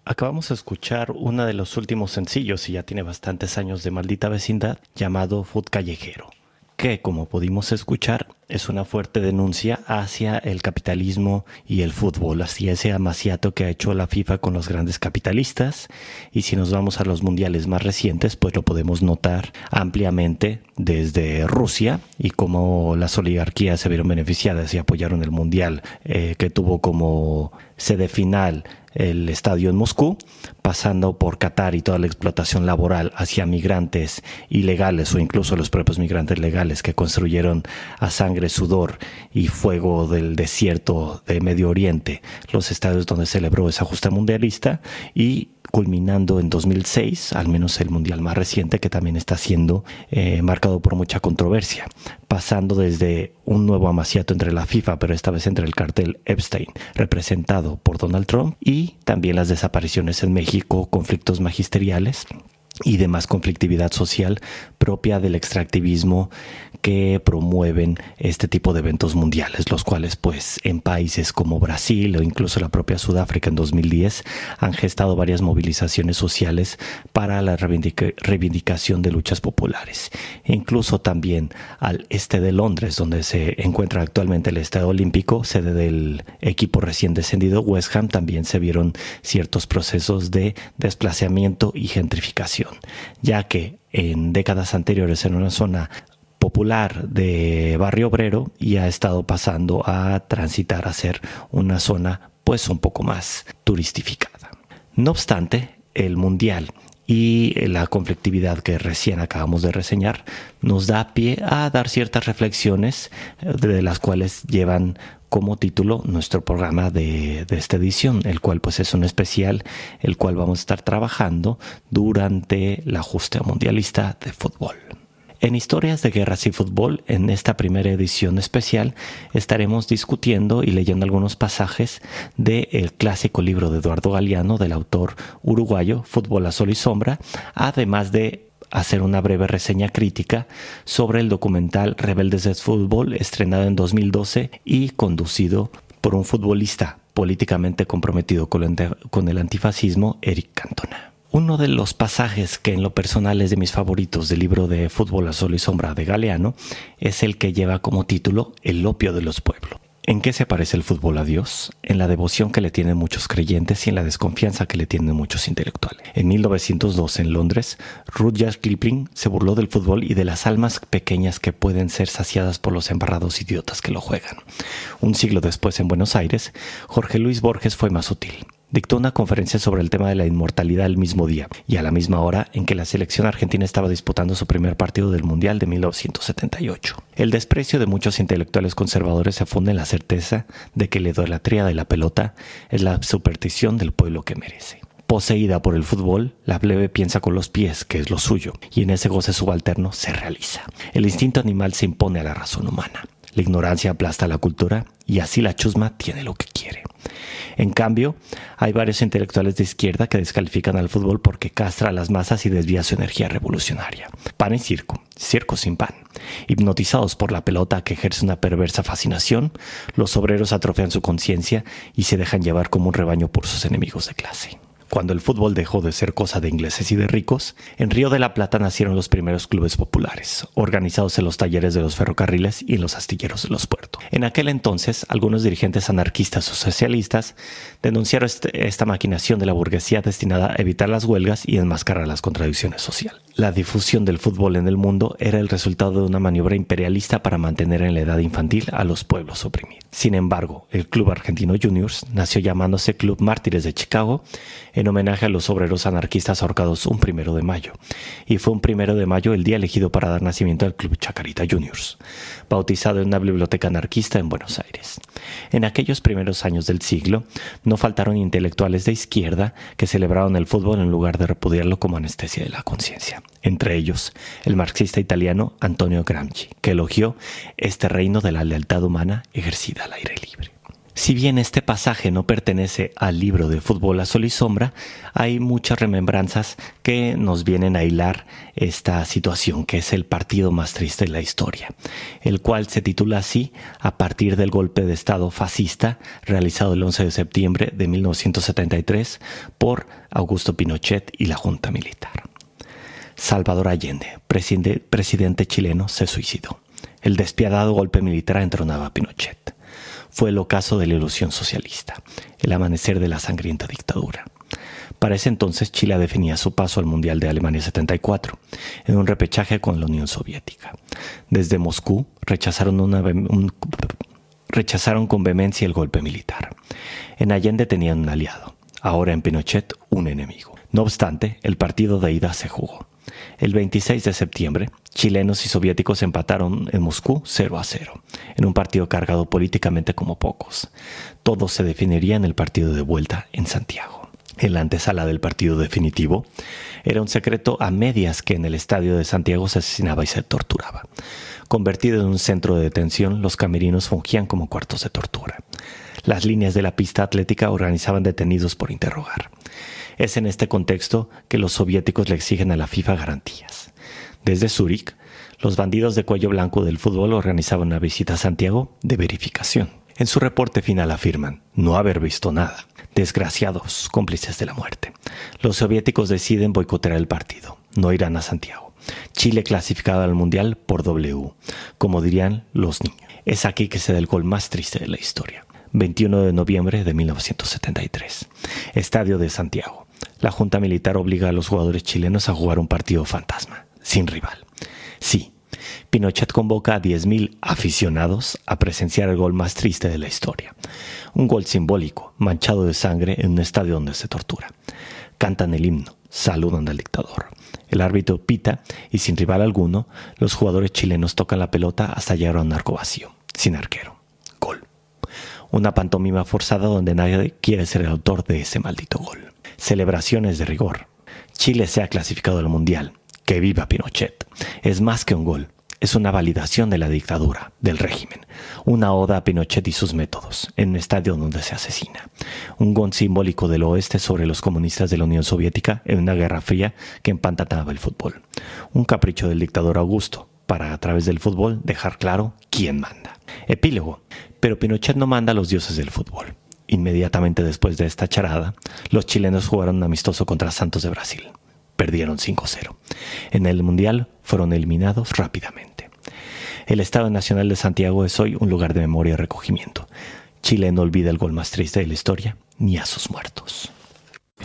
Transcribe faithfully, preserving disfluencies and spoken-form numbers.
Acabamos de escuchar uno de los últimos sencillos y ya tiene bastantes años de Maldita Vecindad, llamado Fut Callejero, que, como pudimos escuchar, es una fuerte denuncia hacia el capitalismo y el fútbol, hacia ese amaciato que ha hecho la FIFA con los grandes capitalistas. Y si nos vamos a los mundiales más recientes, pues lo podemos notar ampliamente desde Rusia y cómo las oligarquías se vieron beneficiadas y apoyaron el mundial eh, que tuvo como sede final el estadio en Moscú, pasando por Qatar y toda la explotación laboral hacia migrantes ilegales o incluso los propios migrantes legales que construyeron a sangre, sudor y fuego del desierto de Medio Oriente los estadios donde celebró esa justa mundialista, y culminando en dos mil seis, al menos el mundial más reciente, que también está siendo eh, marcado por mucha controversia, pasando desde un nuevo amaciato entre la FIFA, pero esta vez entre el cartel Epstein, representado por Donald Trump, y también las desapariciones en México, conflictos magisteriales y demás conflictividad social propia del extractivismo que promueven este tipo de eventos mundiales, los cuales pues en países como Brasil o incluso la propia Sudáfrica en dos mil diez han gestado varias movilizaciones sociales para la reivindic- reivindicación de luchas populares. E incluso también al este de Londres, donde se encuentra actualmente el Estadio Olímpico, sede del equipo recién descendido West Ham, también se vieron ciertos procesos de desplazamiento y gentrificación, ya que en décadas anteriores era una zona popular de barrio obrero y ha estado pasando a transitar a ser una zona pues un poco más turistificada. No obstante, el mundial y la conflictividad que recién acabamos de reseñar nos da pie a dar ciertas reflexiones, de las cuales llevan como título nuestro programa de, de esta edición, el cual pues es un especial, el cual vamos a estar trabajando durante la justa mundialista de fútbol. En Historias de Guerras y Fútbol, en esta primera edición especial, estaremos discutiendo y leyendo algunos pasajes del clásico libro de Eduardo Galeano, del autor uruguayo Fútbol a Sol y Sombra, además de hacer una breve reseña crítica sobre el documental Rebeldes del Fútbol, estrenado en dos mil doce y conducido por un futbolista políticamente comprometido con el antifascismo, Eric Cantona. Uno de los pasajes que en lo personal es de mis favoritos del libro de Fútbol a Sol y Sombra de Galeano es el que lleva como título El opio de los pueblos. ¿En qué se parece el fútbol a Dios? En la devoción que le tienen muchos creyentes y en la desconfianza que le tienen muchos intelectuales. En mil novecientos dos, en Londres, Rudyard Kipling se burló del fútbol y de las almas pequeñas que pueden ser saciadas por los embarrados idiotas que lo juegan. Un siglo después, en Buenos Aires, Jorge Luis Borges fue más sutil. Dictó una conferencia sobre el tema de la inmortalidad el mismo día y a la misma hora en que la selección argentina estaba disputando su primer partido del Mundial de mil novecientos setenta y ocho. El desprecio de muchos intelectuales conservadores se funde en la certeza de que la idolatría de la pelota es la superstición del pueblo que merece. Poseída por el fútbol, la plebe piensa con los pies, que es lo suyo, y en ese goce subalterno se realiza. El instinto animal se impone a la razón humana. La ignorancia aplasta la cultura y así la chusma tiene lo que quiere. En cambio, hay varios intelectuales de izquierda que descalifican al fútbol porque castra a las masas y desvía su energía revolucionaria. Pan y circo, circo sin pan. Hipnotizados por la pelota que ejerce una perversa fascinación, los obreros atrofian su conciencia y se dejan llevar como un rebaño por sus enemigos de clase. Cuando el fútbol dejó de ser cosa de ingleses y de ricos, en Río de la Plata nacieron los primeros clubes populares, organizados en los talleres de los ferrocarriles y en los astilleros de los puertos. En aquel entonces, algunos dirigentes anarquistas o socialistas denunciaron este, esta maquinación de la burguesía destinada a evitar las huelgas y enmascarar las contradicciones sociales. La difusión del fútbol en el mundo era el resultado de una maniobra imperialista para mantener en la edad infantil a los pueblos oprimidos. Sin embargo, el Club Argentino Juniors nació llamándose Club Mártires de Chicago en homenaje a los obreros anarquistas ahorcados un primero de mayo, y fue un primero de mayo el día elegido para dar nacimiento al Club Chacarita Juniors, bautizado en una biblioteca anarquista en Buenos Aires. En aquellos primeros años del siglo, no faltaron intelectuales de izquierda que celebraron el fútbol en lugar de repudiarlo como anestesia de la conciencia. Entre ellos, el marxista italiano Antonio Gramsci, que elogió este reino de la lealtad humana ejercida al aire libre. Si bien este pasaje no pertenece al libro de Fútbol a Sol y Sombra, hay muchas remembranzas que nos vienen a hilar esta situación, que es el partido más triste de la historia, el cual se titula así a partir del golpe de Estado fascista realizado el once de septiembre de mil novecientos setenta y tres por Augusto Pinochet y la Junta Militar. Salvador Allende, presidente, presidente chileno, se suicidó. El despiadado golpe militar entronaba a Pinochet. Fue el ocaso de la ilusión socialista, el amanecer de la sangrienta dictadura. Para ese entonces Chile definía su paso al Mundial de Alemania setenta y cuatro, en un repechaje con la Unión Soviética. Desde Moscú rechazaron, una, un, rechazaron con vehemencia el golpe militar. En Allende tenían un aliado, ahora en Pinochet un enemigo. No obstante, el partido de ida se jugó. El veintiséis de septiembre, chilenos y soviéticos empataron en Moscú cero a cero, en un partido cargado políticamente como pocos. Todo se definiría en el partido de vuelta en Santiago. En la antesala del partido definitivo, era un secreto a medias que en el estadio de Santiago se asesinaba y se torturaba. Convertido en un centro de detención, los camerinos fungían como cuartos de tortura. Las líneas de la pista atlética organizaban detenidos por interrogar. Es en este contexto que los soviéticos le exigen a la FIFA garantías. Desde Zúrich, los bandidos de cuello blanco del fútbol organizaban una visita a Santiago de verificación. En su reporte final afirman no haber visto nada. Desgraciados, cómplices de la muerte. Los soviéticos deciden boicotear el partido. No irán a Santiago. Chile clasificado al Mundial por W, como dirían los niños. Es aquí que se da el gol más triste de la historia. veintiuno de noviembre de mil novecientos setenta y tres. Estadio de Santiago. La Junta Militar obliga a los jugadores chilenos a jugar un partido fantasma, sin rival. Sí, Pinochet convoca a diez mil aficionados a presenciar el gol más triste de la historia. Un gol simbólico, manchado de sangre en un estadio donde se tortura. Cantan el himno, saludan al dictador. El árbitro pita y sin rival alguno, los jugadores chilenos tocan la pelota hasta llegar a un arco vacío, sin arquero. Gol. Una pantomima forzada donde nadie quiere ser el autor de ese maldito gol. Celebraciones de rigor. Chile se ha clasificado al Mundial. ¡Que viva Pinochet! Es más que un gol. Es una validación de la dictadura, del régimen. Una oda a Pinochet y sus métodos, en un estadio donde se asesina. Un gol simbólico del oeste sobre los comunistas de la Unión Soviética en una guerra fría que empantanaba el fútbol. Un capricho del dictador Augusto, para a través del fútbol dejar claro quién manda. Epílogo. Pero Pinochet no manda a los dioses del fútbol. Inmediatamente después de esta charada, los chilenos jugaron un amistoso contra Santos de Brasil. Perdieron cinco cero. En el Mundial fueron eliminados rápidamente. El Estadio Nacional de Santiago es hoy un lugar de memoria y recogimiento. Chile no olvida el gol más triste de la historia, ni a sus muertos.